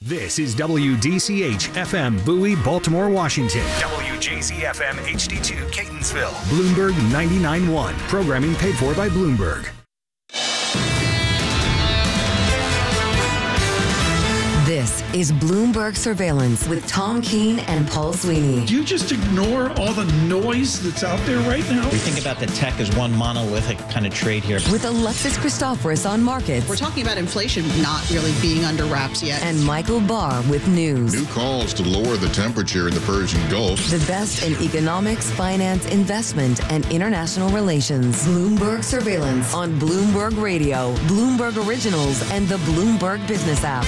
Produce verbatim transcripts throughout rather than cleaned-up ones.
This is W D C H F M Bowie, Baltimore, Washington. W J Z F M H D two, Catonsville. Bloomberg ninety-nine point one. Programming paid for by Bloomberg. This is Bloomberg Surveillance with Tom Keene and Paul Sweeney. Do you just ignore all the noise that's out there right now? We think about the tech as one monolithic kind of trade here. With Alexis Christoforous on markets. We're talking about inflation not really being under wraps yet. And Michael Barr with news. New calls to lower the temperature in the Persian Gulf. The best in economics, finance, investment, and international relations. Bloomberg Surveillance on Bloomberg Radio, Bloomberg Originals, and the Bloomberg Business app.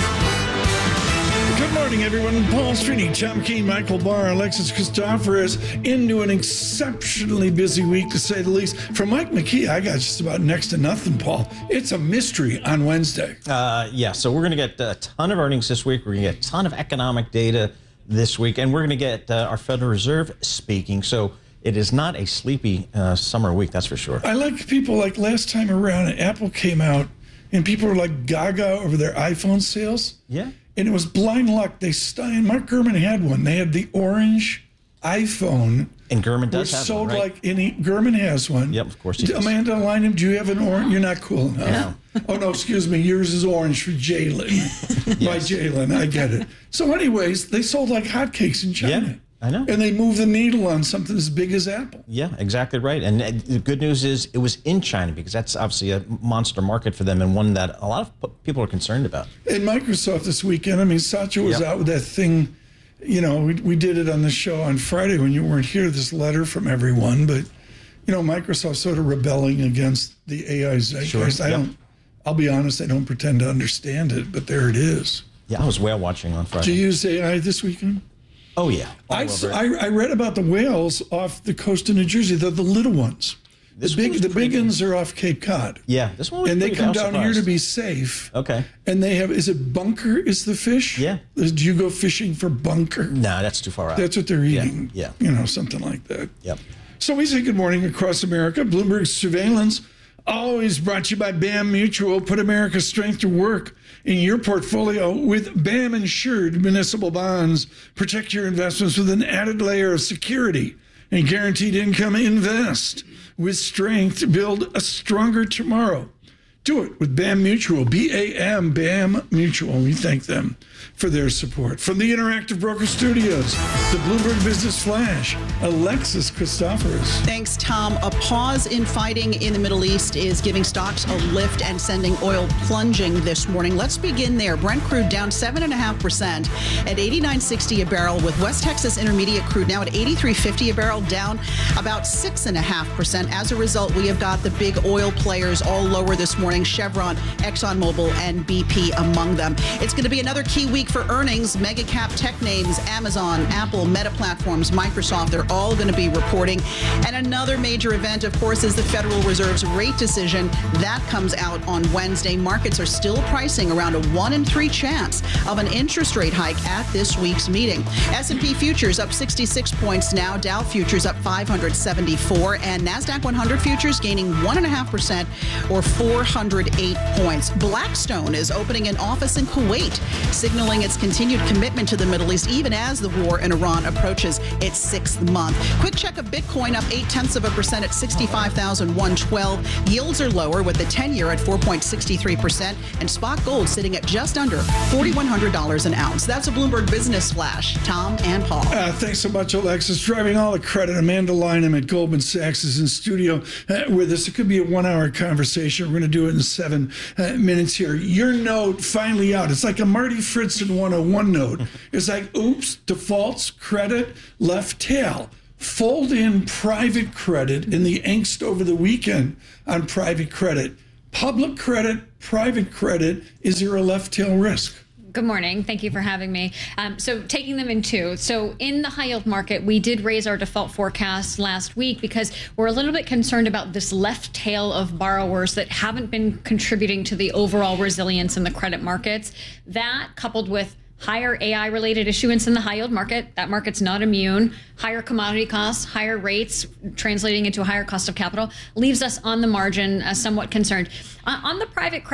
Good morning, everyone. Paul Sweeney, Tom Keene, Michael Barr, Alexis Christoforous, into an exceptionally busy week, to say the least. For Mike McKee, I got just about next to nothing, Paul. It's a mystery on Wednesday. Uh, yeah, so we're going to get a ton of earnings this week. We're going to get a ton of economic data this week, and we're going to get uh, our Federal Reserve speaking. So it is not a sleepy uh, summer week, that's for sure. I like people like last time around, Apple came out, and people were like gaga over their iPhone sales. Yeah. And it was blind luck. They st- Mark Gurman had one. They had the orange iPhone. And Gurman does have sold one, right? like any. Gurman has one. Yep, of course he does. Amanda Lynham, do you have an orange? You're not cool enough. No. Oh, no, excuse me. Yours is orange for Jalen. Yes. By Jalen. I get it. So anyways, they sold like hotcakes in China. Yeah, I know. And they moved the needle on something as big as Apple. Yeah, exactly right. And uh, the good news is it was in China, because that's obviously a monster market for them, and one that a lot of people are concerned about. And Microsoft this weekend, I mean, Satya was Yep. out with that thing. You know, we, we did it on the show on Friday when you weren't here, this letter from everyone. But, you know, Microsoft sort of rebelling against the A I zeitgeist. Sure. I Yep. don't, I'll be honest, I don't pretend to understand it, but there it is. Yeah, I was whale watching on Friday. Do you use A I this weekend? Oh, yeah. All I, over it. I, I read about the whales off the coast of New Jersey. They're the little ones. This the one big, was the pretty big good. ones are off Cape Cod. Yeah, this one was And they pretty come good. I was down here to surprised. be safe. Okay. And they have, is it bunker is the fish? Yeah. Do you go fishing for bunker? No, that's too far out. That's what they're Yeah, eating. yeah. You know, something like that. Yep. So we say good morning across America. Bloomberg Surveillance, always brought to you by BAM Mutual. Put America's strength to work in your portfolio with BAM insured municipal bonds. Protect your investments with an added layer of security and guaranteed income. Invest with strength to build a stronger tomorrow. Do it with BAM Mutual, B A M, BAM Mutual. We thank them for their support. From the Interactive Broker Studios, the Bloomberg Business Flash, Alexis Christoforous. Thanks, Tom. A pause in fighting in the Middle East is giving stocks a lift and sending oil plunging this morning. Let's begin there. Brent crude down seven point five percent at eighty-nine sixty a barrel, with West Texas Intermediate crude now at eighty-three fifty a barrel, down about six point five percent. As a result, we have got the big oil players all lower this morning. Chevron, ExxonMobil, and B P among them. It's going to be another key week for earnings. Mega cap tech names, Amazon, Apple, Meta Platforms, Microsoft, they're all going to be reporting. And another major event, of course, is the Federal Reserve's rate decision. That comes out on Wednesday. Markets are still pricing around a one in three chance of an interest rate hike at this week's meeting. S and P futures up sixty-six points now. Dow futures up five hundred seventy-four, and NASDAQ one hundred futures gaining one point five percent or four hundred eight points. Blackstone is opening an office in Kuwait, signaling its continued commitment to the Middle East, even as the war in Iran approaches its sixth month. Quick check of Bitcoin up eight tenths of a percent at sixty-five thousand one hundred twelve. Yields are lower, with the ten-year at four point six three percent and spot gold sitting at just under four thousand one hundred dollars an ounce. That's a Bloomberg Business Flash. Tom and Paul. Uh, thanks so much, Alexis. Driving all the credit. Amanda Lynham at Goldman Sachs is in studio uh, with us. It could be a one-hour conversation. We're going to do it in seven uh, minutes here. Your note finally out. It's like a Marty Fritzen one oh one note. It's like, oops, defaults, credit, left tail. Fold in private credit in the angst over the weekend on private credit. Public credit, private credit, is there a left tail risk? Good morning. Thank you for having me. Um, so taking them in two. So in the high yield market, we did raise our default forecast last week because we're a little bit concerned about this left tail of borrowers that haven't been contributing to the overall resilience in the credit markets. That, coupled with higher A I related issuance in the high yield market, that market's not immune, higher commodity costs, higher rates translating into a higher cost of capital, leaves us on the margin uh, somewhat concerned. Uh, on the private credit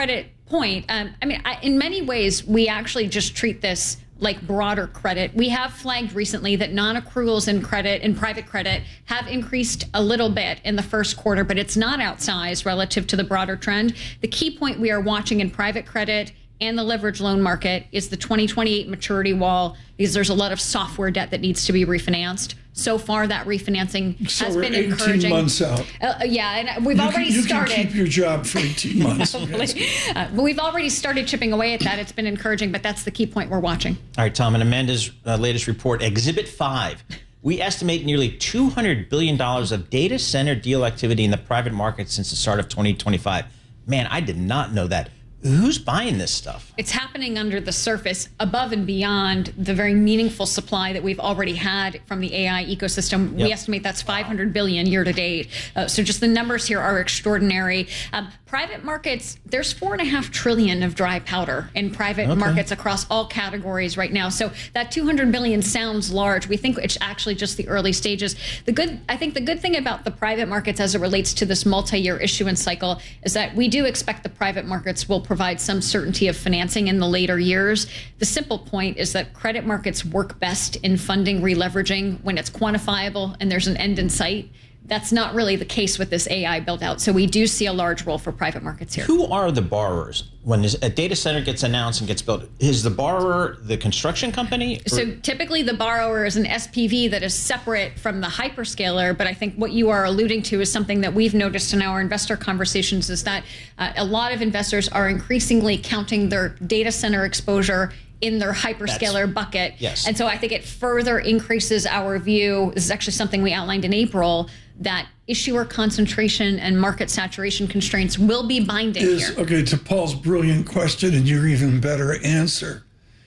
point. Um, I mean, I, in many ways, we actually just treat this like broader credit. We have flagged recently that non-accruals in credit and private credit have increased a little bit in the first quarter, but it's not outsized relative to the broader trend. The key point we are watching in private credit and the leverage loan market is the twenty twenty-eight maturity wall, because there's a lot of software debt that needs to be refinanced. So far, that refinancing so has we're been eighteen encouraging. months out. Uh, yeah, and we've you already can, you started. You can keep your job for eighteen months. uh, but we've already started chipping away at that. It's been encouraging, but that's the key point we're watching. All right, Tom, in Amanda's uh, latest report, Exhibit five, we estimate nearly two hundred billion dollars of data center deal activity in the private market since the start of twenty twenty-five. Man, I did not know that. Who's buying this stuff? It's happening under the surface, above and beyond the very meaningful supply that we've already had from the A I ecosystem. Yep. We estimate that's five hundred billion year to date. Uh, so just the numbers here are extraordinary. Um, private markets, there's four and a half trillion of dry powder in private okay. markets across all categories right now. So that two hundred billion sounds large. We think it's actually just the early stages. The good, I think the good thing about the private markets as it relates to this multi-year issuance cycle is that we do expect the private markets will provide some certainty of financing in the later years. The simple point is that credit markets work best in funding releveraging when it's quantifiable and there's an end in sight. That's not really the case with this A I build out. So we do see a large role for private markets here. Who are the borrowers? When a data center gets announced and gets built, is the borrower the construction company? Or? So typically the borrower is an S P V that is separate from the hyperscaler. But I think what you are alluding to is something that we've noticed in our investor conversations is that uh, a lot of investors are increasingly counting their data center exposure in their hyperscaler That's, bucket. Yes. And so I think it further increases our view. This is actually something we outlined in April, that issuer concentration and market saturation constraints will be binding is, here. Okay, to Paul's brilliant question and your even better answer,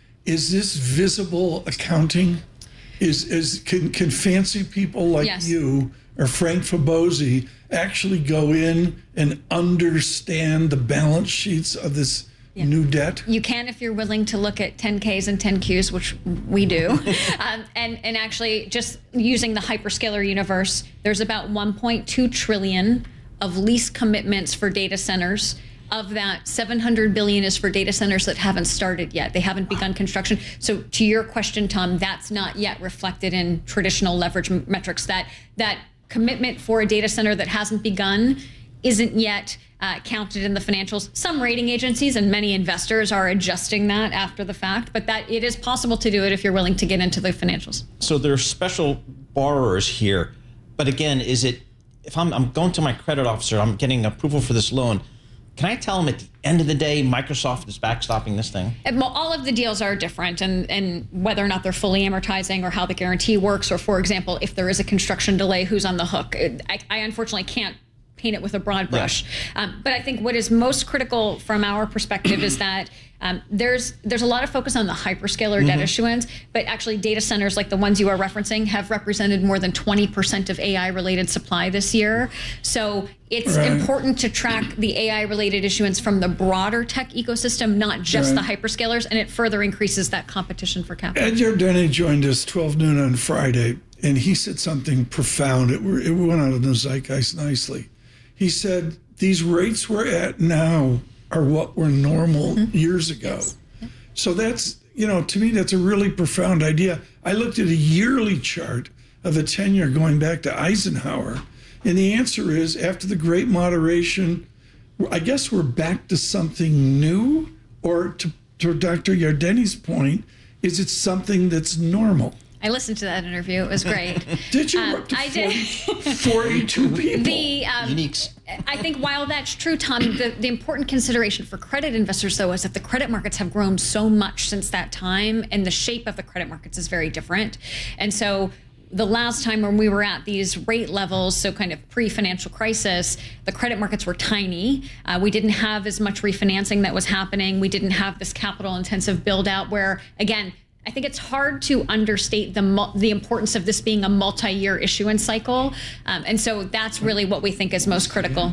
is this visible accounting? Is is can, can fancy people like yes. you or Frank Fabozzi actually go in and understand the balance sheets of this Yeah. new debt? You can if you're willing to look at ten Ks and ten Qs, which we do. um, and, and actually just using the hyperscaler universe, there's about one point two trillion of lease commitments for data centers. Of that, seven hundred billion is for data centers that haven't started yet. They haven't begun construction. So to your question, Tom, that's not yet reflected in traditional leverage m- metrics. That, that commitment for a data center that hasn't begun isn't yet Uh, counted in the financials. Some rating agencies and many investors are adjusting that after the fact, but that it is possible to do it if you're willing to get into the financials. So there are special borrowers here, but again, is it, if I'm, I'm going to my credit officer, I'm getting approval for this loan, can I tell them at the end of the day, Microsoft is backstopping this thing? And, well, all of the deals are different, and, and whether or not they're fully amortizing or how the guarantee works, or for example, if there is a construction delay, who's on the hook. I, I unfortunately can't paint it with a broad brush. Yeah. Um, but I think what is most critical from our perspective is that um, there's there's a lot of focus on the hyperscaler mm-hmm. debt issuance, but actually data centers like the ones you are referencing have represented more than twenty percent of A I-related supply this year. So it's right. important to track the A I-related issuance from the broader tech ecosystem, not just right. the hyperscalers, and it further increases that competition for capital. Ed Yardeni joined us twelve noon on Friday, and he said something profound. It, it went out of the zeitgeist nicely. He said, these rates we're at now are what were normal mm-hmm. years ago. Yes. So that's, you know, to me, that's a really profound idea. I looked at a yearly chart of a ten-year going back to Eisenhower, and the answer is, after the Great Moderation, I guess we're back to something new, or to, to Doctor Yardeni's point, is it something that's normal? I listened to that interview. It was great. Did you? Um, up to I forty, did. forty-two people. The, um, Uniques. I think while that's true, Tom, the, the important consideration for credit investors, though, is that the credit markets have grown so much since that time, and the shape of the credit markets is very different. And so the last time when we were at these rate levels, so kind of pre-financial crisis, the credit markets were tiny. Uh, we didn't have as much refinancing that was happening. We didn't have this capital-intensive build-out where, again, I think it's hard to understate the the importance of this being a multi-year issuance cycle. Um, and so that's really what we think is most critical.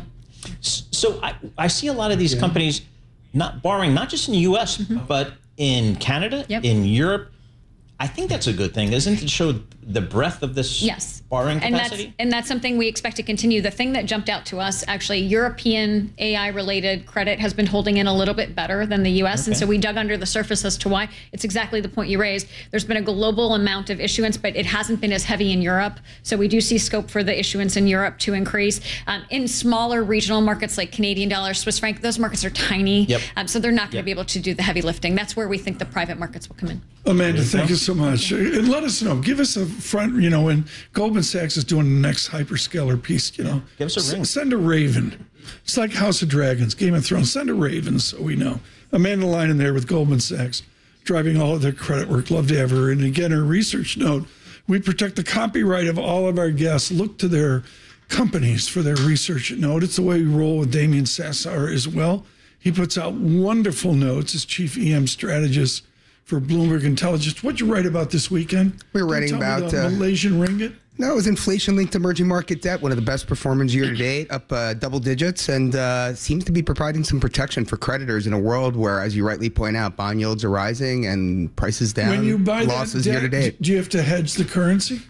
So I, I see a lot of these yeah. companies not borrowing, not just in the U S, mm-hmm. but in Canada, yep. in Europe. I think that's a good thing, isn't it? To show the breadth of this yes. borrowing and capacity? That's, and that's something we expect to continue. The thing that jumped out to us, actually, European A I-related credit has been holding in a little bit better than the U S, okay. and so we dug under the surface as to why. It's exactly the point you raised. There's been a global amount of issuance, but it hasn't been as heavy in Europe, so we do see scope for the issuance in Europe to increase. Um, in smaller regional markets like Canadian dollar, Swiss franc, those markets are tiny, yep. um, so they're not going to yep. be able to do the heavy lifting. That's where we think the private markets will come in. Amanda, thank you so much. And let us know. Give us a front, you know, when Goldman Sachs is doing the next hyperscaler piece, you know. Give us a ring. S- send a raven. It's like House of Dragons, Game of Thrones. Send a raven so we know. Amanda Line in there with Goldman Sachs, driving all of their credit work. Love to have her. And again, her research note, we protect the copyright of all of our guests. Look to their companies for their research note. It's the way we roll with Damien Sassar as well. He puts out wonderful notes as chief E M strategist for Bloomberg Intelligence. What'd you write about this weekend? We were writing about the uh, Malaysian ringgit. No, it was inflation-linked emerging market debt, one of the best performers year to date, up uh, double digits, and uh, seems to be providing some protection for creditors in a world where, as you rightly point out, bond yields are rising and prices down. When you buy losses that year to debt, date. do you have to hedge the currency?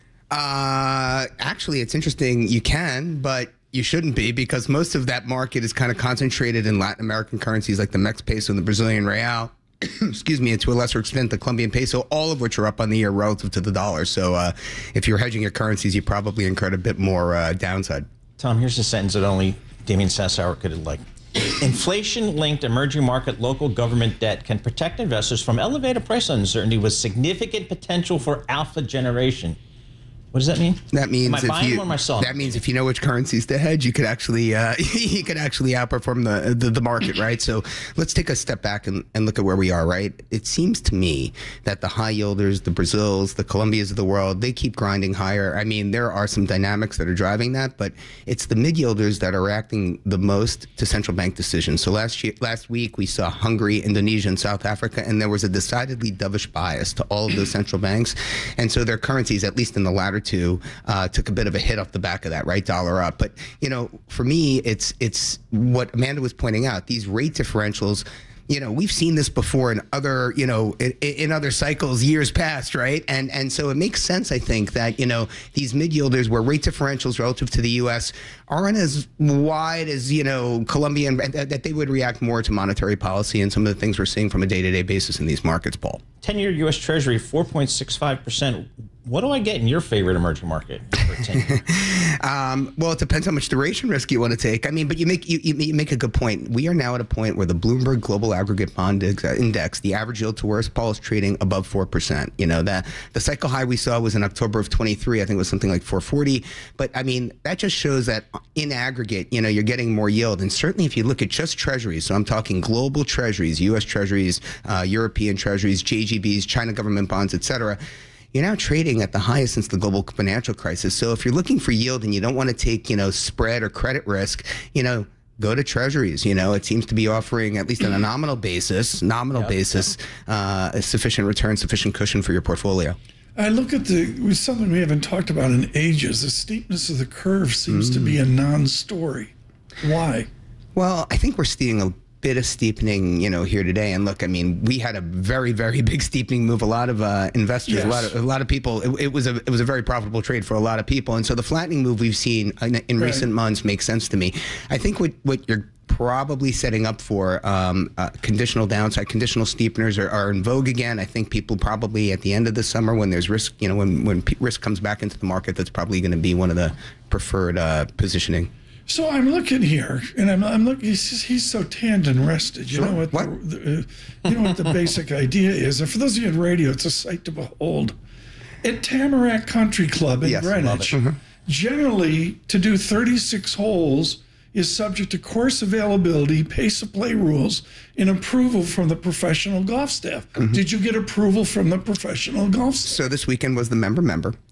Uh, actually, it's interesting. You can, but you shouldn't be, because most of that market is kind of concentrated in Latin American currencies like the Mex peso and the Brazilian real. Excuse me, and to a lesser extent, the Colombian peso, all of which are up on the year relative to the dollar. So uh, if you're hedging your currencies, you probably incurred a bit more uh, downside. Tom, here's a sentence that only Damien Sassauer could have liked. Inflation-linked emerging market local government debt can protect investors from elevated price uncertainty with significant potential for alpha generation. What does that mean? That means am I if buying you, or am I selling? That means if you know which currencies to hedge, you could actually uh, you could actually outperform the, the the market, right? So let's take a step back and, and look at where we are, right? It seems to me that the high yielders, the Brazils, the Colombias of the world, they keep grinding higher. I mean, there are some dynamics that are driving that, but it's the mid yielders that are reacting the most to central bank decisions. So last year, last week we saw Hungary, Indonesia, and South Africa, and there was a decidedly dovish bias to all of those central banks, and so their currencies, at least in the latter two, uh, took a bit of a hit off the back of that, right? Dollar up. But, you know, for me, it's it's what Amanda was pointing out. These rate differentials, you know, we've seen this before in other, you know, in, in other cycles years past, right? And and so it makes sense, I think, that, you know, these mid-yielders where rate differentials relative to the U S aren't as wide as, you know, Colombia, and that they would react more to monetary policy and some of the things we're seeing from a day-to-day basis in these markets, Paul. ten-year U S Treasury, four point six five percent. What do I get in your favorite emerging market for ten years? um, well, it depends how much duration risk you want to take. I mean, but you make you, you make a good point. We are now at a point where the Bloomberg Global Aggregate Bond Index, the average yield to worst, Paul, is trading above four percent. You know, that the cycle high we saw was in October of twenty-three. I think it was something like four forty. But I mean, that just shows that in aggregate, you know, you're getting more yield. And certainly if you look at just treasuries, so I'm talking global treasuries, U S treasuries, uh, European treasuries, J G Bs, China government bonds, et cetera, you're now trading at the highest since the global financial crisis. So if you're looking for yield and you don't want to take, you know, spread or credit risk, you know, go to treasuries. You know, it seems to be offering, at least on a nominal basis, nominal yep, basis, yep. Uh, a sufficient return, sufficient cushion for your portfolio. I look at the, something we haven't talked about in ages. The steepness of the curve seems mm. to be a non-story. Why? Well, I think we're seeing a bit of steepening, you know, here today. And look, I mean, we had a very, very big steepening move. A lot of uh, investors, yes. a lot of a lot of people. It, it was a it was a very profitable trade for a lot of people. And so the flattening move we've seen in, in right. recent months makes sense to me. I think what what you're probably setting up for um, uh, conditional downside, conditional steepeners are, are in vogue again. I think people probably at the end of the summer, when there's risk, you know, when when p- risk comes back into the market, that's probably going to be one of the preferred uh, positioning. So I'm looking here, and I'm, I'm looking. He's, he's so tanned and rested. You sure. know what? what? The, the, uh, you know what the basic idea is. And for those of you in radio, it's a sight to behold. At Tamarack Country Club in yes, Greenwich, mm-hmm. generally to do thirty-six holes is subject to course availability, pace of play rules, and approval from the professional golf staff. Mm-hmm. Did you get approval from the professional golf staff? So this weekend was the member-member.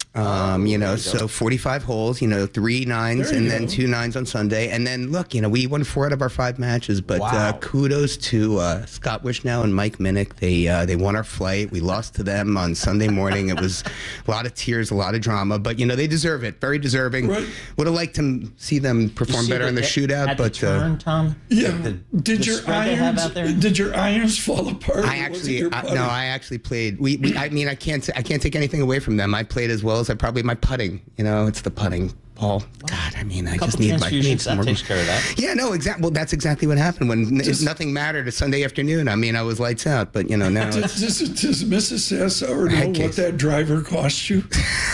Um, you know, so forty-five holes, you know, three nines and then two nines on Sunday. And then, look, you know, we won four out of our five matches. But Wow. uh, kudos to uh, Scott Wishnow and Mike Minnick. They uh, they won our flight. We lost to them on Sunday morning. It was a lot of tears, a lot of drama. But, you know, they deserve it. Very deserving. Right. Would have liked to see them perform See better the- in the shootout. At but the turn, uh, Tom? Yeah. The, did the your spread they have irons? out there? Did your irons fall apart? I or was it actually, your I, putting? no, I actually played. We, we, I mean, I can't, I can't take anything away from them. I played as well as I probably my putting. You know, it's the putting, Paul. God, I mean, I Couple just need my need transfusions, some that more. takes care of that. Yeah, no, exactly. Well, that's exactly what happened when Does- nothing mattered. A Sunday afternoon. I mean, I was lights out. But you know, now it's, Does, does, does Missus Sassauer know Head what case. that driver cost you?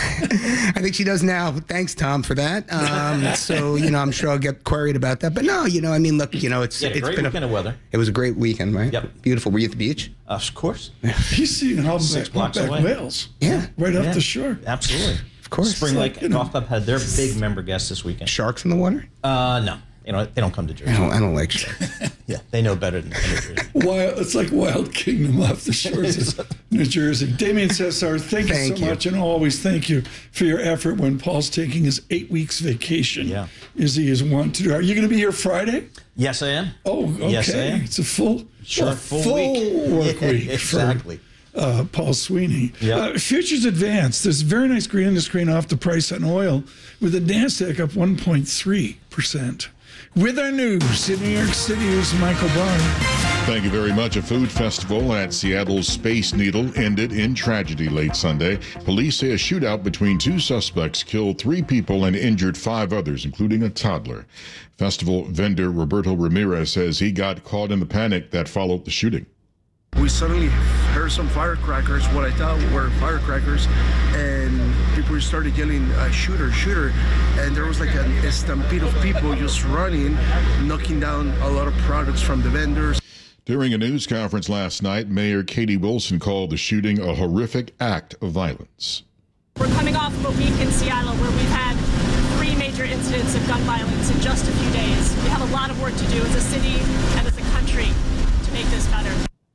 I think she does now. Thanks, Tom, for that. Um, so you know, I'm sure I'll get queried about that. But no, you know, I mean, look, you know, it's You had a it's great been weekend a, of weather. It was a great weekend, right? Yep. Beautiful. Were you at the beach? Uh, Of course. He's seen Six Humpback, blocks Humpback away. Whales. Yeah. Right off Yeah, the shore. Absolutely. Of course. Spring It's Lake like, you know- Golf Club had their big member guest this weekend. Sharks in the water? Uh, no. You know, they don't come to Jersey. I don't. I don't like sharks. Yeah, they know better than New Jersey. Wild, it's like Wild Kingdom off the shores of New Jersey. Damien Sassauer, thank, Thank you so you. much, and always thank you for your effort when Paul's taking his eight weeks vacation, Yeah. as he is wont to do. Are you going to be here Friday? Yes, I am. Oh, okay. Yes, I am. It's a full, Sure, a full full week. work Yeah, week exactly. for uh, Paul Sweeney. Yep. Uh, futures advance. There's a very nice green on the screen off the price on oil, with the NASDAQ up one point three percent. With our news in New York City, here's Michael Barr. Thank you very much. A food festival at Seattle's Space Needle ended in tragedy late Sunday. Police say a shootout between two suspects killed three people and injured five others, including a toddler. Festival vendor Roberto Ramirez says he got caught in the panic that followed the shooting. We suddenly heard some firecrackers, what I thought were firecrackers, and people started yelling, uh, shooter, shooter, and there was like a stampede of people just running, knocking down a lot of products from the vendors. During a news conference last night, Mayor Katie Wilson called the shooting a horrific act of violence. We're coming off of a week in Seattle where we've had three major incidents of gun violence in just a few days. We have a lot of work to do as a city and as a country to make this better.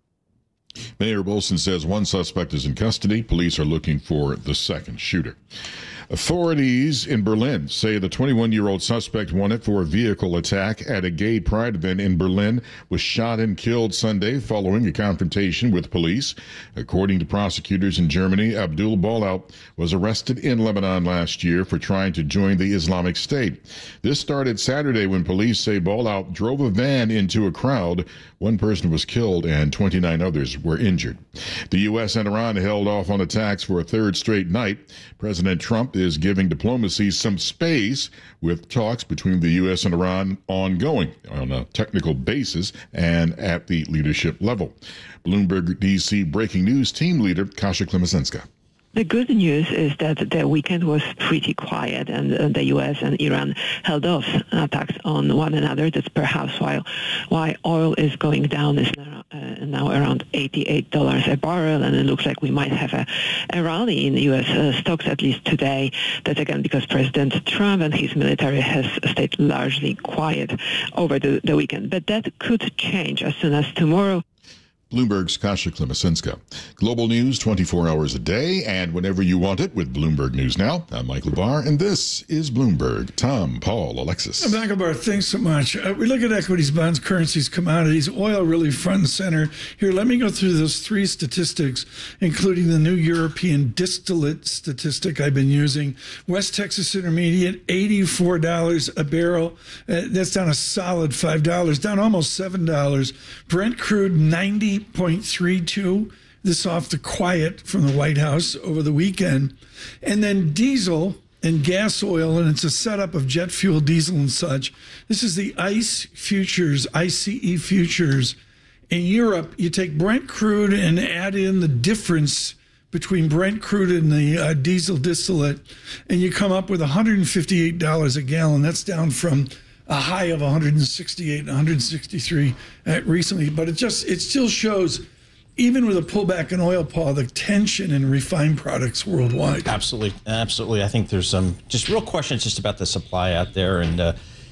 Mayor Wilson says one suspect is in custody. Police are looking for the second shooter. Authorities in Berlin say the twenty-one-year-old suspect wanted for a vehicle attack at a gay pride event in Berlin was shot and killed Sunday following a confrontation with police. According to prosecutors in Germany, Abdul Balout was arrested in Lebanon last year for trying to join the Islamic State. This started Saturday when police say Balout drove a van into a crowd. One person was killed and twenty-nine others were injured. The U S and Iran held off on attacks for a third straight night. President Trump is giving diplomacy some space, with talks between the U S and Iran ongoing on a technical basis and at the leadership level. Bloomberg D C breaking news team leader Kasia Klemesenska. The good news is that the weekend was pretty quiet, and uh, the U S and Iran held off attacks on one another. That's perhaps why why oil is going down is now, uh, now around eighty-eight dollars a barrel, and it looks like we might have a, a rally in U S uh, stocks at least today. That's again because President Trump and his military has stayed largely quiet over the, the weekend. But that could change as soon as tomorrow. Bloomberg's Kasia Klemesenska. Global news twenty-four hours a day and whenever you want it with Bloomberg News Now. I'm Michael Barr, and this is Bloomberg. Tom, Paul, Alexis. Michael Barr, thanks so much. Uh, we look at equities, bonds, currencies, commodities, oil really front and center. Here, let me go through those three statistics, including the new European distillate statistic I've been using. West Texas Intermediate, eighty-four dollars a barrel. Uh, that's down a solid five dollars, down almost seven dollars. Brent crude, ninety point three two. This off the quiet from the White House over the weekend. And then diesel and gas oil, and it's a setup of jet fuel, diesel, and such. This is the ICE futures, ICE futures. In Europe, you take Brent crude and add in the difference between Brent crude and the uh, diesel distillate, and you come up with one hundred fifty-eight dollars a gallon. That's down from a high of one hundred sixty-eight, one hundred sixty-three uh, recently. But it just, it still shows, even with a pullback in oil, Paul, the tension in refined products worldwide. Absolutely. Absolutely. I think there's some just real questions just about the supply out there. And, uh,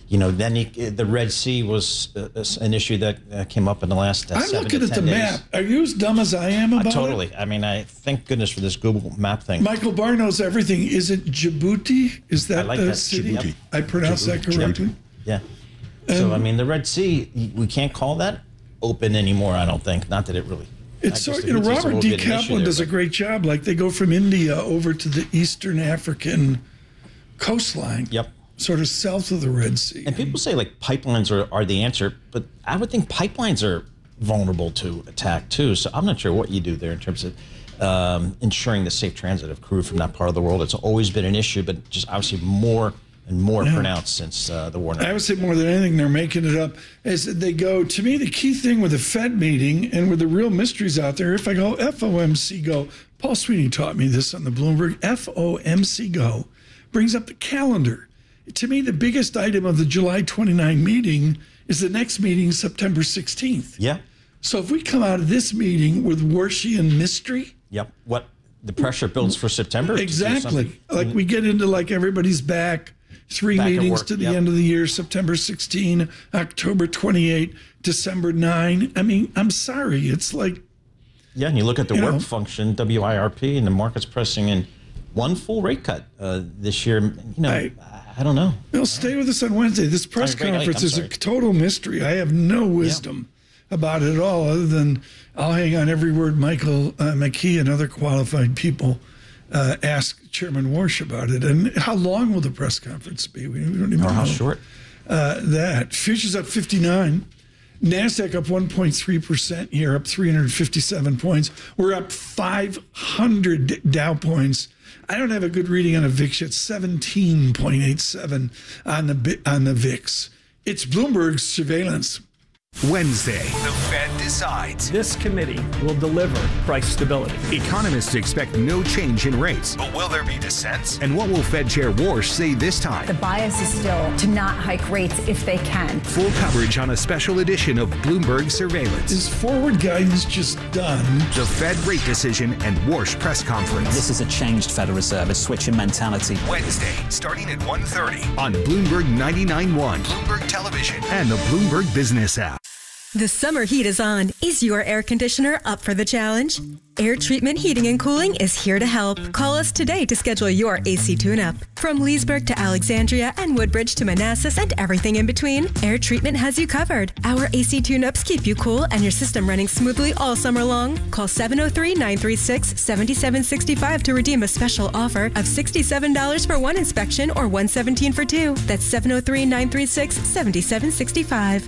You know, then you, the Red Sea was uh, an issue that uh, came up in the last uh, I'm seven looking to at ten the days. map. Are you as dumb as I am about Uh, it? totally. I mean, I thank goodness for this Google map thing. Michael Barr knows everything. Is it Djibouti? Is that I like the that. city? Djibouti. I pronounced that Djibouti. correctly? Yeah. So, I mean, the Red Sea, we can't call that open anymore, I don't think. Not that it really... It's I so, guess you know, the Houthis Robert will D. be an issue Kaplan there, does a but- great job. Like, they go from India over to the Eastern African coastline. Yep. Sort of south of the Red Sea. And people say, like, pipelines are, are the answer, but I would think pipelines are vulnerable to attack, too. So I'm not sure what you do there in terms of um, ensuring the safe transit of crude from that part of the world. It's always been an issue, but just obviously more and more Yeah. pronounced since uh, the war. I would say more than anything, they're making it up as they go. To me, the key thing with the Fed meeting and with the real mysteries out there, if I go F O M C Go, Paul Sweeney taught me this on the Bloomberg, F O M C Go brings up the calendar. To me, the biggest item of the July twenty-ninth meeting is the next meeting, September sixteenth. Yeah. So if we come out of this meeting with Warshian mystery. Yep. What the pressure builds for September. to do Exactly. something. Like we get into like everybody's back. Three Back at meetings work, to the yep. end of the year, September sixteenth, October twenty-eighth, December ninth. I mean, I'm sorry. It's like. Yeah, and you look at the You work know. function, W I R P, and the market's pressing in one full rate cut uh, this year. You know, I, I don't know. They'll stay with us on Wednesday. This press Sorry, Greg, conference I'm is a sorry. total mystery. I have no wisdom about it at all, other than I'll hang on every word Michael uh, McKee and other qualified people uh, ask Chairman Warsh about it. And how long will the press conference be? We, we don't even Or know. how short? Uh, that. Futures up fifty-nine. NASDAQ up one point three percent here, up three hundred fifty-seven points. We're up five hundred Dow points. I don't have a good reading on a V I X yet, seventeen point eight seven on the bi- on the V I X. It's Bloomberg surveillance. Wednesday, the Fed decides. This committee will deliver price stability. Economists expect no change in rates. But will there be dissents? And what will Fed Chair Warsh say this time? The bias is still to not hike rates if they can. Full coverage on a special edition of Bloomberg Surveillance. Is forward guidance just done? The Fed rate decision and Warsh press conference. This is a changed Federal Reserve, a switch in mentality. Wednesday, starting at one thirty on Bloomberg ninety-nine point one, Bloomberg Television, and the Bloomberg Business app. The summer heat is on. Is your air conditioner up for the challenge? Air Treatment Heating and Cooling is here to help. Call us today to schedule your A C tune-up. From Leesburg to Alexandria and Woodbridge to Manassas and everything in between, Air Treatment has you covered. Our A C tune-ups keep you cool and your system running smoothly all summer long. Call seven oh three, nine three six, seven seven six five to redeem a special offer of sixty-seven dollars for one inspection or one hundred seventeen dollars for two. That's seven oh three, nine three six, seven seven six five.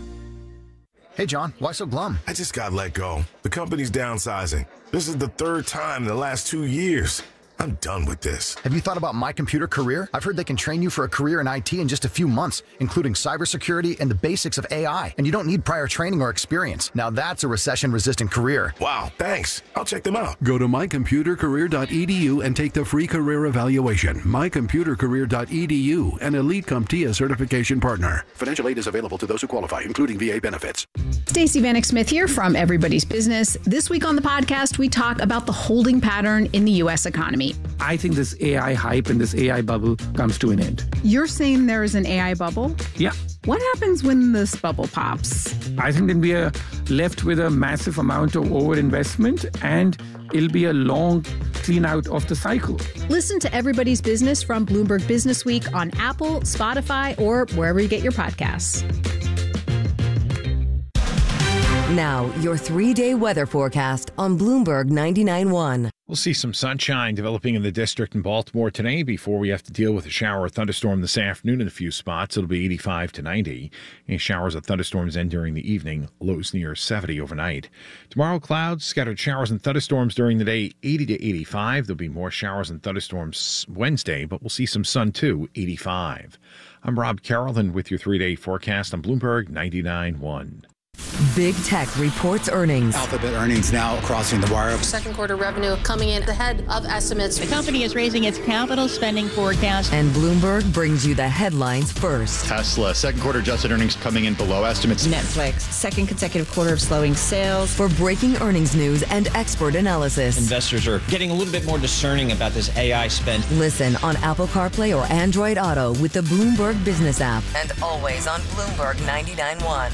Hey, John, why so glum? I just got let go. The company's downsizing. This is the third time in the last two years. I'm done with this. Have you thought about My Computer Career? I've heard they can train you for a career in I T in just a few months, including cybersecurity and the basics of A I. And you don't need prior training or experience. Now that's a recession-resistant career. Wow, thanks. I'll check them out. Go to my computer career dot e d u and take the free career evaluation. my computer career dot e d u, an Elite CompTIA certification partner. Financial aid is available to those who qualify, including V A benefits. Stacey Vanek Smith here from Everybody's Business. This week on the podcast, we talk about the holding pattern in the U S economy. I think this A I hype and this A I bubble comes to an end. You're saying there is an A I bubble? Yeah. What happens when this bubble pops? I think then we are left with a massive amount of overinvestment and it'll be a long clean out of the cycle. Listen to Everybody's Business from Bloomberg Business Week on Apple, Spotify, or wherever you get your podcasts. Now, your three-day weather forecast on Bloomberg ninety-nine point one. We'll see some sunshine developing in the district in Baltimore today before we have to deal with a shower or thunderstorm this afternoon in a few spots. It'll be eighty-five to ninety. Any showers or thunderstorms end during the evening. Lows near seventy overnight. Tomorrow, clouds, scattered showers and thunderstorms during the day, eighty to eighty-five. There'll be more showers and thunderstorms Wednesday, but we'll see some sun too, eighty-five. I'm Rob Carrollton with your three-day forecast on Bloomberg ninety-nine point one. Big Tech reports earnings. Alphabet earnings now crossing the wire. Second quarter revenue coming in ahead of estimates. The company is raising its capital spending forecast. And Bloomberg brings you the headlines first. Tesla, second quarter adjusted earnings coming in below estimates. Netflix, second consecutive quarter of slowing sales. For breaking earnings news and expert analysis. Investors are getting a little bit more discerning about this A I spend. Listen on Apple CarPlay or Android Auto with the Bloomberg Business app. And always on Bloomberg ninety-nine point one.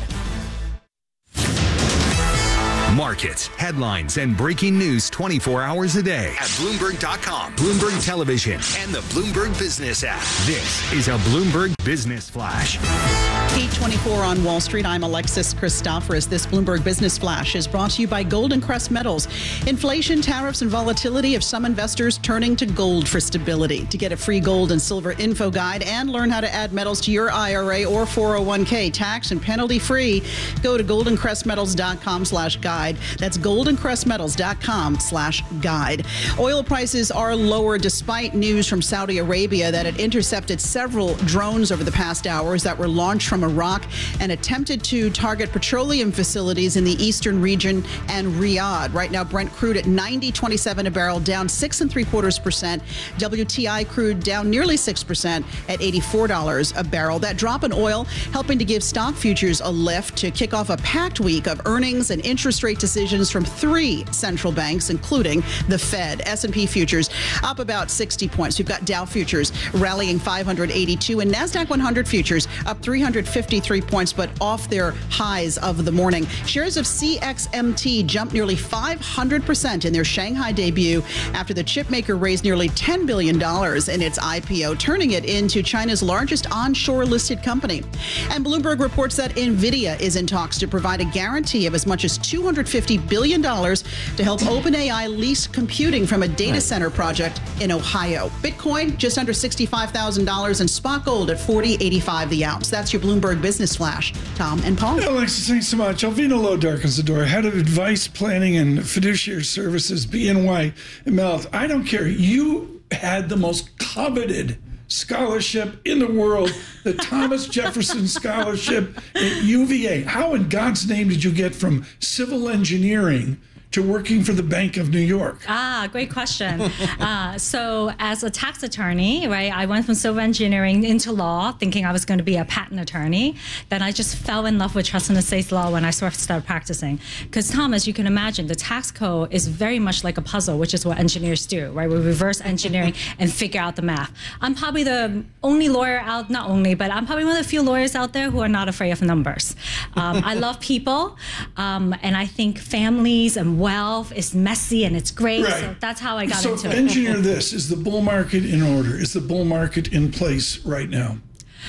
Markets, headlines, and breaking news twenty-four hours a day at Bloomberg dot com, Bloomberg Television, and the Bloomberg Business app. This is a Bloomberg Business Flash. eight twenty-four on Wall Street. I'm Alexis Christoforous. This Bloomberg Business Flash is brought to you by Golden Crest Metals. Inflation, tariffs, and volatility have some investors turning to gold for stability. To get a free gold and silver info guide and learn how to add metals to your I R A or four oh one k tax and penalty free, go to golden crest metals dot com slash guide. That's golden crest metals dot com slash guide. Oil prices are lower despite news from Saudi Arabia that it intercepted several drones over the past hours that were launched from Iraq and attempted to target petroleum facilities in the eastern region and Riyadh. Right now, Brent crude at ninety twenty-seven a barrel, down six and three quarters percent. W T I crude down nearly six percent at eighty-four dollars a barrel. That drop in oil helping to give stock futures a lift to kick off a packed week of earnings and interest rate decisions from three central banks, including the Fed. S and P futures up about sixty points. We've got Dow futures rallying five hundred eighty-two and NASDAQ one hundred futures up three hundred fifty-three points, but off their highs of the morning. Shares of C X M T jumped nearly five hundred percent in their Shanghai debut after the chipmaker raised nearly ten billion dollars in its I P O, turning it into China's largest onshore listed company. And Bloomberg reports that NVIDIA is in talks to provide a guarantee of as much as two hundred fifty billion dollars to help OpenAI lease computing from a data center project in Ohio. Bitcoin just under sixty-five thousand dollars and spot gold at forty eighty-five the ounce. That's your Bloomberg Business Flash. Tom and Paul. Hey, Alexis, thanks so much. Alvina Lowe darkens the door. Head of Advice Planning and Fiduciary Services, B N Y Mellon. I don't care. You had the most coveted scholarship in the world, the Thomas Jefferson Scholarship at U V A. How in God's name did you get from civil engineering to working for the Bank of New York? Ah, great question. uh, so as a tax attorney, right, I went from civil engineering into law, thinking I was going to be a patent attorney. Then I just fell in love with trust and estates law when I started practicing. Because Tom, as you can imagine, the tax code is very much like a puzzle, which is what engineers do, right? We reverse engineering and figure out the math. I'm probably the only lawyer out, not only, but I'm probably one of the few lawyers out there who are not afraid of numbers. Um, I love people, um, and I think families and wealth is messy and it's great. Right. So that's how I got so into it. So engineer this. Is the bull market in order? Is the bull market in place right now?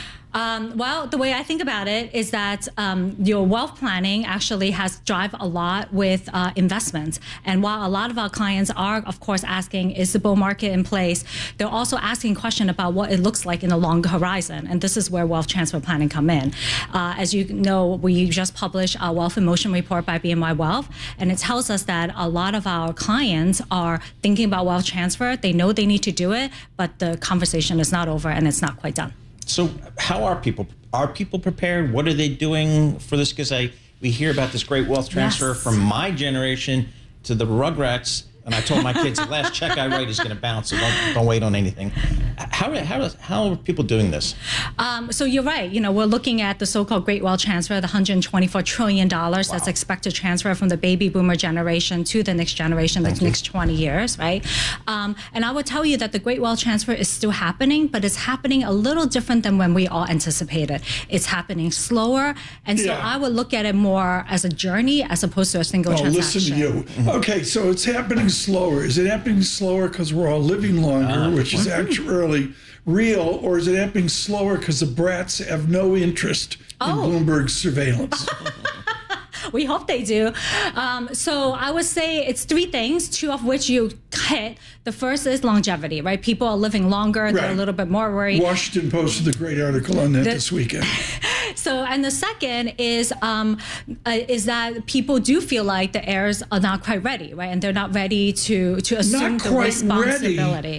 Um, well, the way I think about it is that um, your wealth planning actually has drive a lot with uh, investments. And while a lot of our clients are, of course, asking, is the bull market in place? They're also asking a question about what it looks like in the longer horizon. And this is where wealth transfer planning come in. Uh, as you know, we just published our Wealth in Motion report by B N Y Wealth. And it tells us that a lot of our clients are thinking about wealth transfer. They know they need to do it, but the conversation is not over and it's not quite done. So how are people? Are people prepared? What are they doing for this? Because I we hear about this great wealth transfer yes. from my generation to the Rugrats. And I told my kids, the last check I write is going to bounce, so don't, don't wait on anything. How, how, how are people doing this? Um, so you're right. You know, we're looking at the so-called Great Wealth Transfer, the one hundred twenty-four trillion dollars wow. that's expected to transfer from the baby boomer generation to the next generation, the next twenty years, right? Um, and I would tell you that the Great Wealth Transfer is still happening, but it's happening a little different than when we all anticipated. It's happening slower. And so yeah. I would look at it more as a journey as opposed to a single oh, transaction. Listen to you. Mm-hmm. Okay, so it's happening slower. Is it happening slower because we're all living longer, uh, which is actually real, or is it happening slower because the brats have no interest oh. in Bloomberg's surveillance? We hope they do. Um, so I would say it's three things, two of which you hit. The first is longevity, right? People are living longer. Right. They're a little bit more worried. Washington posted a great article on that the, this weekend. So, and the second is um, uh, is that people do feel like the heirs are not quite ready, right? And they're not ready to, to assume not the quite responsibility. Ready.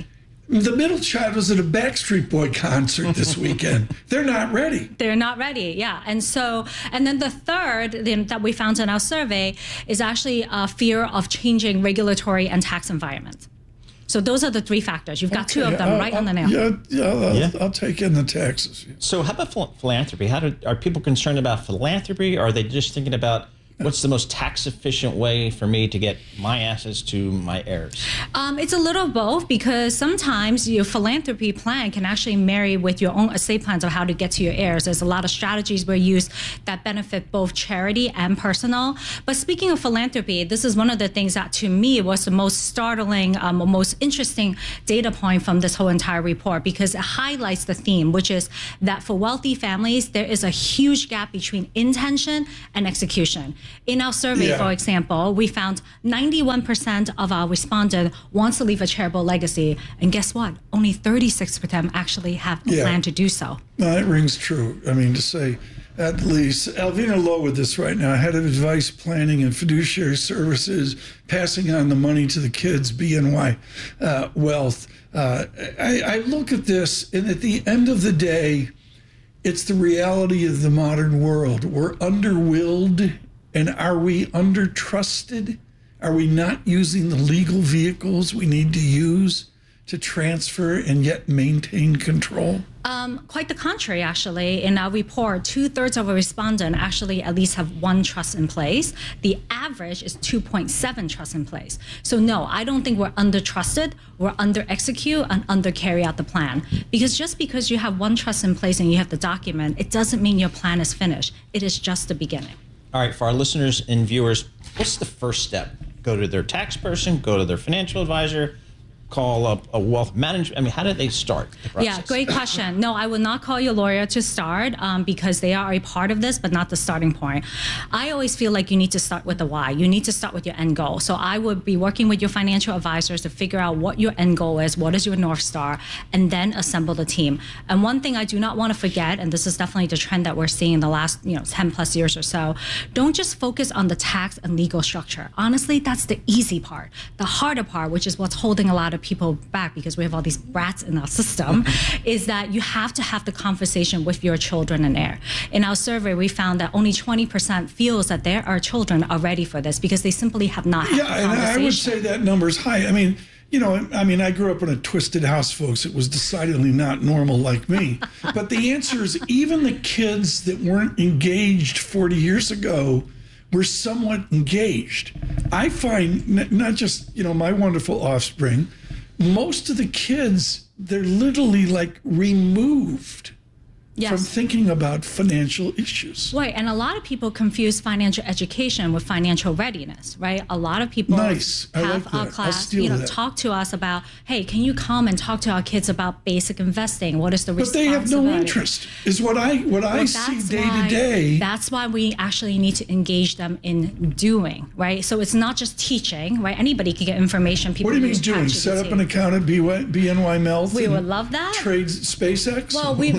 The middle child was at a Backstreet Boy concert this weekend. They're not ready. They're not ready, yeah. And so, and then the third thing that we found in our survey is actually a fear of changing regulatory and tax environment. So those are the three factors. You've got okay, two of them I'll, right I'll, on the nail. Yeah, yeah, I'll, yeah. I'll take in the taxes. So how about phil- philanthropy? How do, are people concerned about philanthropy, or are they just thinking about what's the most tax-efficient way for me to get my assets to my heirs? Um, it's a little of both, because sometimes your philanthropy plan can actually marry with your own estate plans of how to get to your heirs. There's a lot of strategies we use that benefit both charity and personal. But speaking of philanthropy, this is one of the things that to me was the most startling, um, most interesting data point from this whole entire report, because it highlights the theme, which is that for wealthy families, there is a huge gap between intention and execution. In our survey, yeah. for example, we found ninety-one percent of our respondents wants to leave a charitable legacy. And guess what? Only thirty-six percent actually have a yeah. plan to do so. No, that rings true. I mean, to say at least. Alvina Lowe with this right now, head of advice planning and fiduciary services, passing on the money to the kids, B N Y uh, Wealth. Uh, I, I look at this, and at the end of the day, it's the reality of the modern world. We're under-willed. And are we under-trusted? Are we not using the legal vehicles we need to use to transfer and yet maintain control? Um, quite the contrary, actually. In our report, two-thirds of our respondents actually at least have one trust in place. The average is two point seven trusts in place. So no, I don't think we're under-trusted. We're under-execute and under-carry out the plan. Because just because you have one trust in place and you have the document, it doesn't mean your plan is finished. It is just the beginning. All right, for our listeners and viewers, what's the first step? Go to their tax person, go to their financial advisor, call up a wealth manager? I mean, how do they start the process? Yeah, great question. No, I would not call your lawyer to start um, because they are a part of this, but not the starting point. I always feel like you need to start with the why. You need to start with your end goal. So I would be working with your financial advisors to figure out what your end goal is, what is your North Star, and then assemble the team. And one thing I do not want to forget, and this is definitely the trend that we're seeing in the last you know, ten plus years or so, don't just focus on the tax and legal structure. Honestly, that's the easy part. The harder part, which is what's holding a lot of people back because we have all these brats in our system, is that you have to have the conversation with your children and heir. In our survey, we found that only twenty percent feels that their our children are ready for this because they simply have not had yeah, the conversation. Yeah, and I would say that number is high. I mean, you know, I mean, I grew up in a twisted house, folks. It was decidedly not normal like me. But the answer is even the kids that weren't engaged forty years ago were somewhat engaged. I find n- not just, you know, my wonderful offspring, most of the kids, they're literally like removed yes. from thinking about financial issues. Right, and a lot of people confuse financial education with financial readiness, right? A lot of people nice. I have like our that. class, you know, that. talk to us about, hey, can you come and talk to our kids about basic investing? What is the but responsibility? But they have no interest, is what I what well, I see day why, to day. That's why we actually need to engage them in doing, right? So it's not just teaching, right? Anybody can get information. People what do you mean doing? ChatGPT. Set up an account at B N Y Mellon? We would love that. Trade SpaceX? Well, we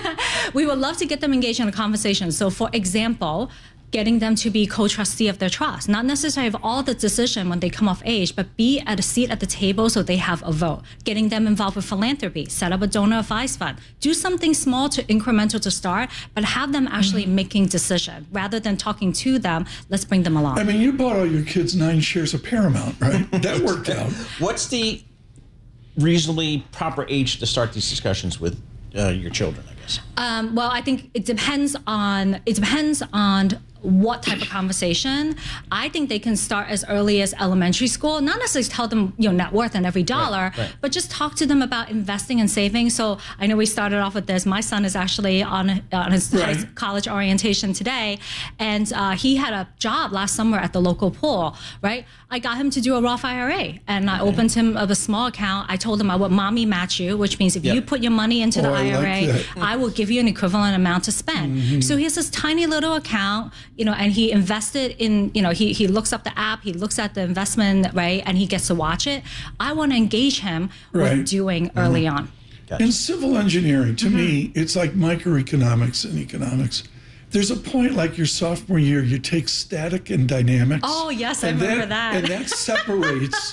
we would love to get them engaged in a conversation. So, for example, getting them to be co-trustee of their trust, not necessarily have all the decision when they come of age, but be at a seat at the table so they have a vote. Getting them involved with philanthropy, set up a donor advised fund, do something small to incremental to start, but have them actually mm-hmm. making decision rather than talking to them. Let's bring them along. I mean, you bought all your kids nine shares of Paramount, right? That worked out. What's the reasonably proper age to start these discussions with uh, your children? Um, well, I think it depends on it depends on what type of conversation. I think they can start as early as elementary school, not necessarily tell them, you know, net worth and every dollar, right, right. but just talk to them about investing and saving. So I know we started off with this. My son is actually on, on his right. college orientation today, and uh, he had a job last summer at the local pool, right? I got him to do a Roth I R A, and I okay. opened him a small account. I told him I would mommy match you, which means if yep. you put your money into the oh, I R A, I, like I will give you an equivalent amount to spend. Mm-hmm. So he has this tiny little account, you know, and he invested in, you know, he, he looks up the app, he looks at the investment, right, and he gets to watch it. I want to engage him right. with doing mm-hmm. early on. Gotcha. In civil engineering, to mm-hmm. me, it's like microeconomics and economics. There's a point like your sophomore year, you take static and dynamics. Oh, yes, I remember that, that. And that separates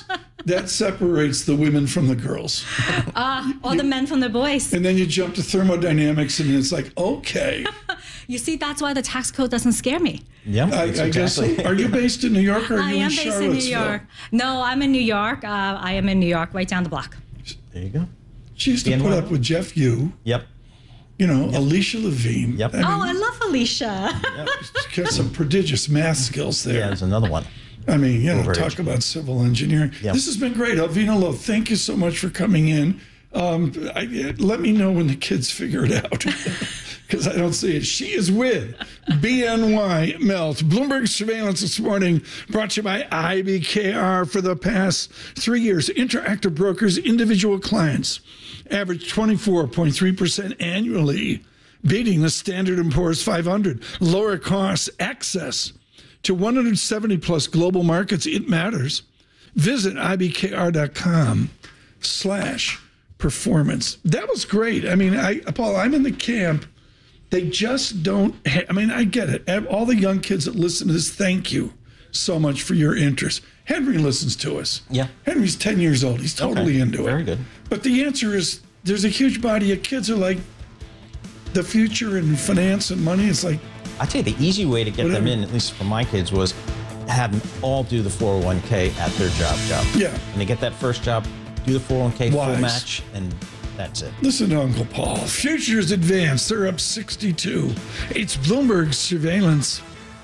That separates the women from the girls. Uh, or the men from the boys. And then you jump to thermodynamics, and it's like, okay. You see, that's why the tax code doesn't scare me. Yeah, I, I guess so. Are you based in New York or are I you am in based Charlottesville? in New York. No, I'm in New York. Uh, I am in New York, right down the block. There you go. She used to put up with Jeff Yu. Yep. You know, Yep. Alicia Levine. Yep. I mean, Oh, I love Alicia. she's got some prodigious math skills there. Yeah, there's another one. I mean, you know, Over talk age. about civil engineering. Yep. This has been great. Alvina Lowe, thank you so much for coming in. Um, I, let me know when the kids figure it out, because I don't see it. She is with B N Y Melt. Bloomberg Surveillance this morning, brought to you by I B K R for the past three years. Interactive Brokers, individual clients, average twenty-four point three percent annually, beating the Standard and Poor's five hundred. Lower costs, access to one hundred seventy plus global markets. It matters. Visit ibkr.com slash performance. That was great. I mean, I, Paul, I'm in the camp. They just don't, ha- I mean, I get it. All the young kids that listen to this, thank you so much for your interest. Henry listens to us. Yeah. Henry's ten years old. He's totally Okay. into it. Very good. But the answer is there's a huge body of kids who are like the future and finance and money. It's like, I tell you, the easy way to get Whatever. them in, at least for my kids, was have them all do the four oh one k at their job job. Yeah. And they get that first job, do the four oh one k full Wise. match, and that's it. listen to Uncle Paul. Futures advanced. They're up sixty-two. It's Bloomberg Surveillance.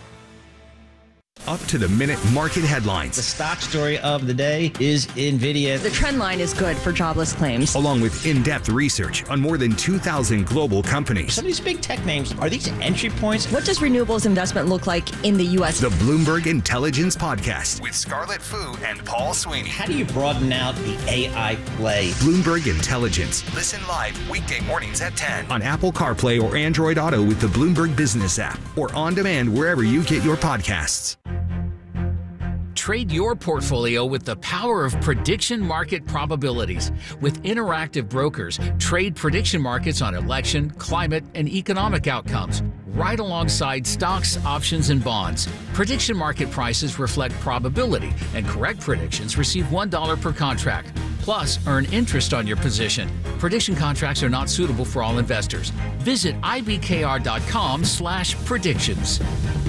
Up to the minute market headlines. The stock story of the day is NVIDIA. The trend line is good for jobless claims. Along with in-depth research on more than two thousand global companies. Some of these big tech names, are these entry points? What does renewables investment look like in the U S? The Bloomberg Intelligence Podcast with Scarlett Fu and Paul Sweeney. How do you broaden out the A I play? Bloomberg Intelligence. Listen live weekday mornings at ten on Apple CarPlay or Android Auto with the Bloomberg Business app or on demand wherever you get your podcasts. Trade your portfolio with the power of prediction market probabilities. With Interactive Brokers, trade prediction markets on election, climate, and economic outcomes, right alongside stocks, options, and bonds. Prediction market prices reflect probability, and correct predictions receive one dollar per contract. Plus, earn interest on your position. Prediction contracts are not suitable for all investors. Visit ibkr.com slash predictions.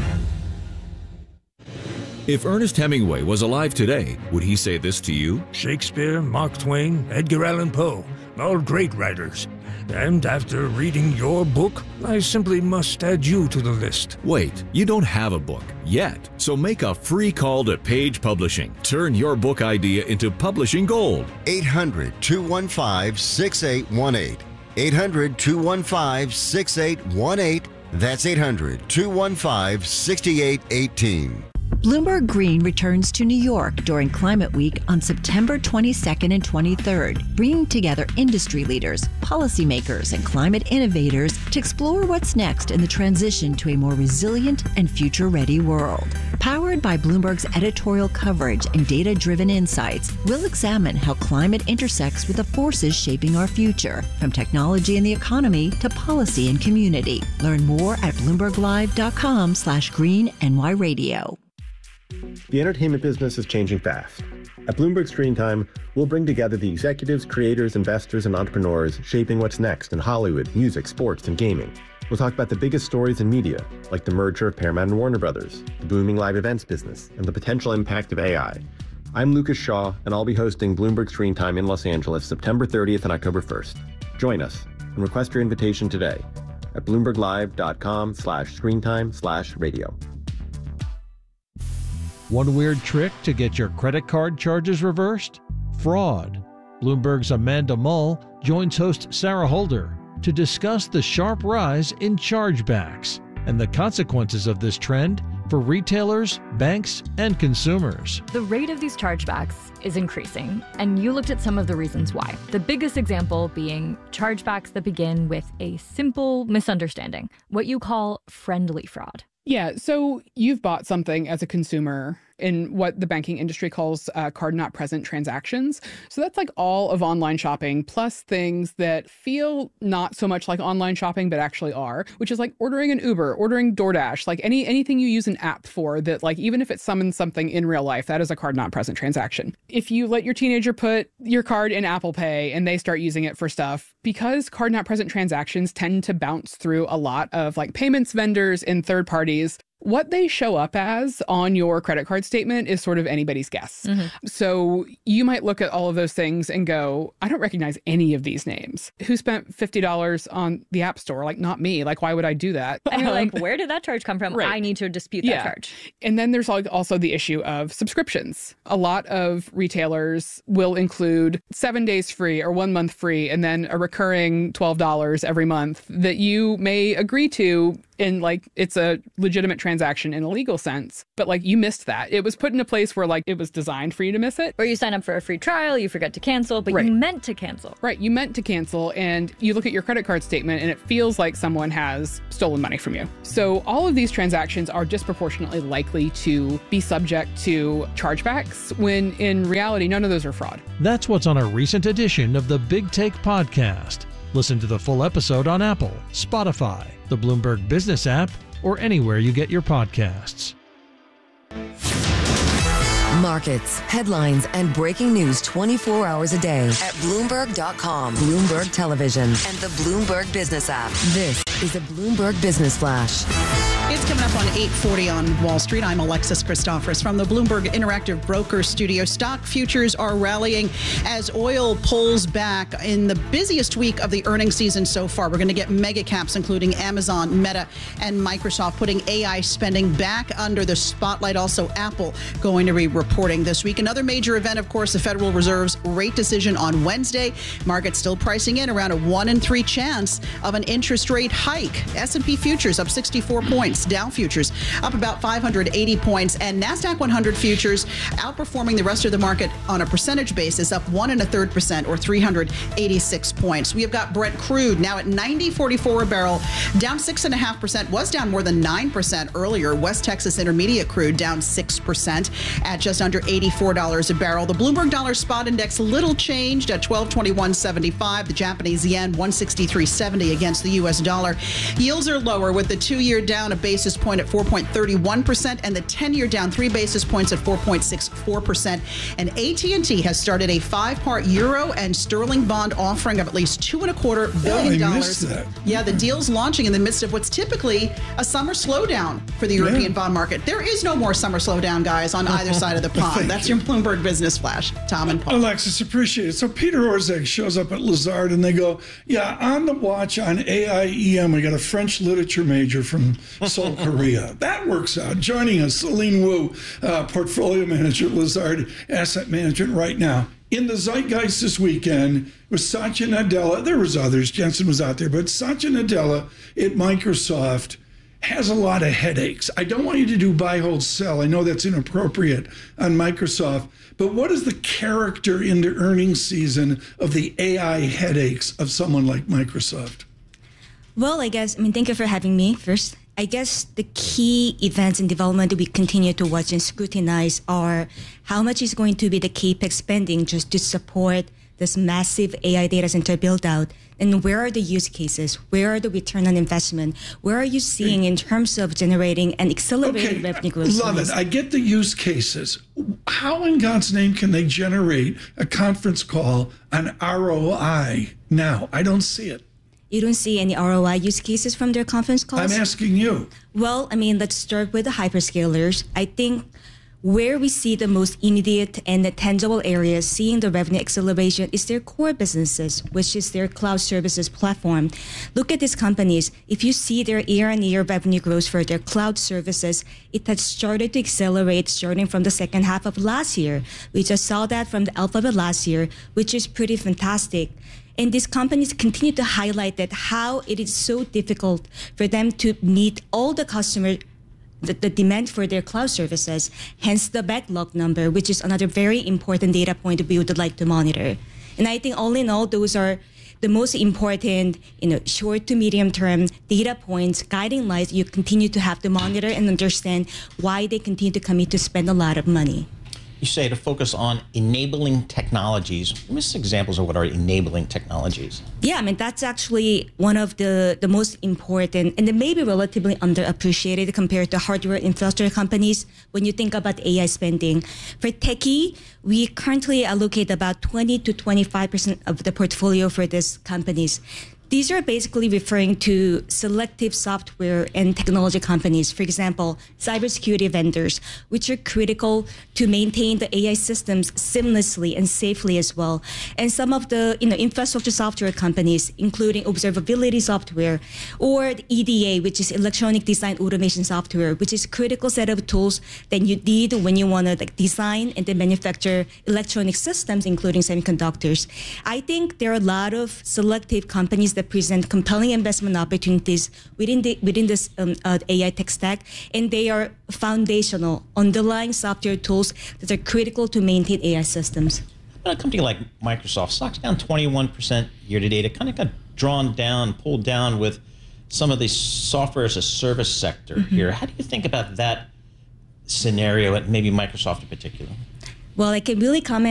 If Ernest Hemingway was alive today, would he say this to you? Shakespeare, Mark Twain, Edgar Allan Poe, all great writers. And after reading your book, I simply must add you to the list. Wait, you don't have a book yet, so make a free call to Page Publishing. Turn your book idea into publishing gold. eight hundred, two one five, six eight one eight. eight hundred, two one five, six eight one eight. That's eight hundred, two one five, six eight one eight. Bloomberg Green returns to New York during Climate Week on September twenty-second and twenty-third, bringing together industry leaders, policymakers, and climate innovators to explore what's next in the transition to a more resilient and future-ready world. Powered by Bloomberg's editorial coverage and data-driven insights, we'll examine how climate intersects with the forces shaping our future, from technology and the economy to policy and community. Learn more at bloomberglive.com slash green NY radio. The entertainment business is changing fast. At Bloomberg Screen Time, we'll bring together the executives, creators, investors, and entrepreneurs shaping what's next in Hollywood, music, sports, and gaming. We'll talk about the biggest stories in media, like the merger of Paramount and Warner Brothers, the booming live events business, and the potential impact of A I. I'm Lucas Shaw, and I'll be hosting Bloomberg Screen Time in Los Angeles September thirtieth and October first. Join us and request your invitation today at bloomberglive.com slash screentime slash radio. One weird trick to get your credit card charges reversed? Fraud. Bloomberg's Amanda Mull joins host Sarah Holder to discuss the sharp rise in chargebacks and the consequences of this trend for retailers, banks, and consumers. The rate of these chargebacks is increasing, and you looked at some of the reasons why. The biggest example being chargebacks that begin with a simple misunderstanding, what you call friendly fraud. Yeah, so you've bought something as a consumer in what the banking industry calls uh, card not present transactions. So that's like all of online shopping, plus things that feel not so much like online shopping, but actually are, which is like ordering an Uber, ordering DoorDash, like any anything you use an app for that, like even if it summons something in real life, that is a card not present transaction. If you let your teenager put your card in Apple Pay and they start using it for stuff, because card not present transactions tend to bounce through a lot of like payments vendors and third parties, what they show up as on your credit card statement is sort of anybody's guess. Mm-hmm. So you might look at all of those things and go, I don't recognize any of these names. Who spent fifty dollars on the App Store? Like, not me. Like, why would I do that? And you're like, where did that charge come from? Right. I need to dispute that yeah. charge. And then there's also the issue of subscriptions. A lot of retailers will include seven days free or one month free, and then a recurring twelve dollars every month that you may agree to. And like, it's a legitimate transaction in a legal sense, but like you missed that. It was put in a place where like it was designed for you to miss it. Or you sign up for a free trial, you forget to cancel, but right. you meant to cancel. Right, you meant to cancel, and you look at your credit card statement and it feels like someone has stolen money from you. So all of these transactions are disproportionately likely to be subject to chargebacks, when in reality, none of those are fraud. That's what's on a recent edition of the Big Take podcast. Listen to the full episode on Apple, Spotify, the Bloomberg Business app, or anywhere you get your podcasts. Markets, headlines, and breaking news twenty-four hours a day at Bloomberg dot com, Bloomberg Television, and the Bloomberg Business app. This is a Bloomberg Business Flash. It's coming up on eight forty on Wall Street. I'm Alexis Christoforous from the Bloomberg Interactive Brokers studio. Stock futures are rallying as oil pulls back in the busiest week of the earnings season so far. We're going to get mega caps, including Amazon, Meta, and Microsoft, putting A I spending back under the spotlight. Also, Apple going to be reporting this week. Another major event, of course, the Federal Reserve's rate decision on Wednesday. Markets still pricing in around a one in three chance of an interest rate hike. S and P futures up sixty-four points. Dow futures up about five hundred eighty points, and NASDAQ one hundred futures outperforming the rest of the market on a percentage basis, up one and a third percent or three hundred eighty-six points. We have got Brent crude now at ninety forty-four a barrel, down six and a half percent, was down more than nine percent earlier. West Texas Intermediate crude down six percent at just under eighty-four dollars a barrel. The Bloomberg Dollar Spot Index little changed at twelve twenty-one seventy-five. The Japanese yen one sixty-three seventy against the U S dollar. Yields are lower, with the two-year down a basis point at four point three one percent and the ten-year down three basis points at four point six four percent. And A T and T has started a five-part euro and sterling bond offering of at least two and a quarter billion oh, dollars. That. Yeah, the deal's launching in the midst of what's typically a summer slowdown for the European yeah. bond market. There is no more summer slowdown, guys, on either side of the pond. That's you. your Bloomberg Business Flash. Tom and Paul. Alexis, appreciate it. So Peter Orszag shows up at Lazard and they go, yeah, on the watch on A I E M, we got a French literature major from Seoul, Korea. That works out. Joining us, Celine Wu, uh, portfolio manager at Lazard Asset Management right now. In the zeitgeist this weekend was Satya Nadella. There was others. Jensen was out there. But Satya Nadella at Microsoft has a lot of headaches. I don't want you to do buy, hold, sell. I know that's inappropriate on Microsoft. But what is the character in the earnings season of the A I headaches of someone like Microsoft? Well, I guess, I mean, thank you for having me first. I guess the key events and development that we continue to watch and scrutinize are how much is going to be the CapEx spending just to support this massive A I data center build out, and where are the use cases? Where are the return on investment? Where are you seeing in terms of generating and accelerating okay, revenue growth? Love it. I get the use cases. How in God's name can they generate a conference call on R O I now? I don't see it. You don't see any R O I use cases from their conference calls? I'm asking you. Well, I mean, let's start with the hyperscalers. I think where we see the most immediate and the tangible areas seeing the revenue acceleration is their core businesses, which is their cloud services platform. Look at these companies. If you see their year-on-year revenue growth for their cloud services, it has started to accelerate starting from the second half of last year. We just saw that from the Alphabet last year, which is pretty fantastic. And these companies continue to highlight that how it is so difficult for them to meet all the customer The, the demand for their cloud services, hence the backlog number, which is another very important data point that we would like to monitor. And I think all in all, those are the most important, you know, short to medium term data points, guiding lights you continue to have to monitor and understand why they continue to commit to spend a lot of money. You say to focus on enabling technologies. Give me some examples of what are enabling technologies. Yeah, I mean, that's actually one of the, the most important and then maybe relatively underappreciated compared to hardware infrastructure companies when you think about A I spending. For techie, we currently allocate about twenty to twenty-five percent of the portfolio for these companies. These are basically referring to selective software and technology companies, for example, cybersecurity vendors, which are critical to maintain the A I systems seamlessly and safely as well. And some of the you know, infrastructure software companies, including observability software, or the E D A, which is electronic design automation software, which is a critical set of tools that you need when you want to like, design and then manufacture electronic systems, including semiconductors. I think there are a lot of selective companies that that present compelling investment opportunities within the within this um, uh, A I tech stack, and they are foundational, underlying software tools that are critical to maintain A I systems. A company like Microsoft, stock's down twenty-one percent year to date. It kind of got drawn down, pulled down with some of the software as a service sector mm-hmm. here. How do you think about that scenario, at maybe Microsoft in particular? Well, I can really comment